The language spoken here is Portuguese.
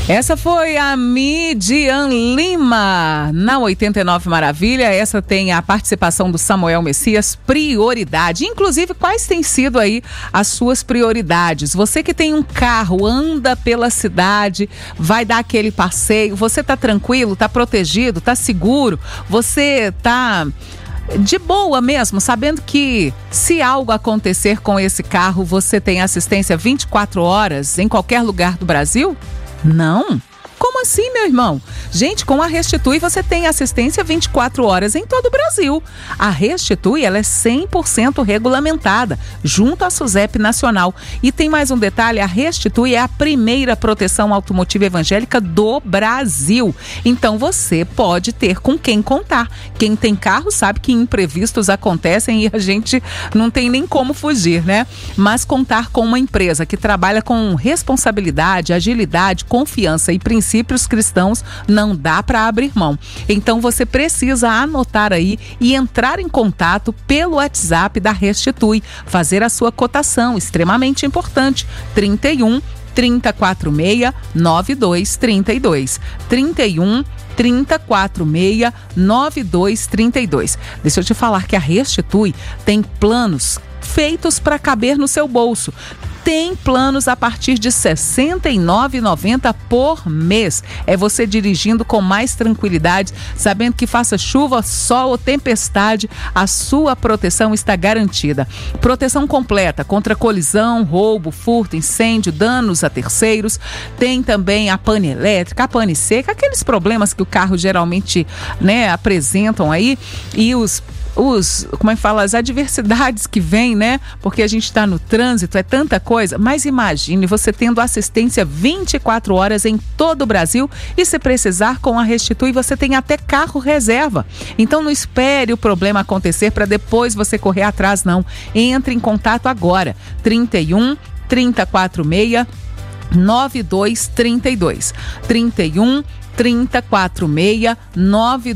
Essa foi a Midian Lima, na 89 Maravilha. Essa tem a participação do Samuel Messias, Prioridade. Inclusive, quais têm sido aí as suas prioridades? Você que tem um carro, anda pela cidade, vai dar aquele passeio, você tá tranquilo, tá protegido, tá seguro, você tá de boa mesmo, sabendo que se algo acontecer com esse carro, você tem assistência 24 horas em qualquer lugar do Brasil? Não. Como assim, meu irmão? Gente, com a Restitui você tem assistência 24 horas em todo o Brasil. A Restitui, ela é 100% regulamentada, junto à SUSEP Nacional. E tem mais um detalhe, a Restitui é a primeira proteção automotiva evangélica do Brasil. Então você pode ter com quem contar. Quem tem carro sabe que imprevistos acontecem e a gente não tem nem como fugir, né? Mas contar com uma empresa que trabalha com responsabilidade, agilidade, confiança e princípios cristãos, não dá para abrir mão. Então você precisa anotar aí e entrar em contato pelo WhatsApp da Restitui, fazer a sua cotação, extremamente importante, 31 3046 9232. 31 3046 9232. Deixa eu te falar que a Restitui tem planos feitos para caber no seu bolso. Tem planos a partir de R$ 69,90 por mês. É você dirigindo com mais tranquilidade, sabendo que faça chuva, sol ou tempestade, a sua proteção está garantida. Proteção completa contra colisão, roubo, furto, incêndio, danos a terceiros. Tem também a pane elétrica, a pane seca, aqueles problemas que o carro geralmente, né, apresentam aí, e como é que fala, as adversidades que vêm, né? Porque a gente está no trânsito, é tanta coisa. Mas imagine você tendo assistência 24 horas em todo o Brasil e se precisar com a Restitui, você tem até carro reserva. Então não espere o problema acontecer para depois você correr atrás, não. Entre em contato agora. 31 3046 9232. 31 3046 9232.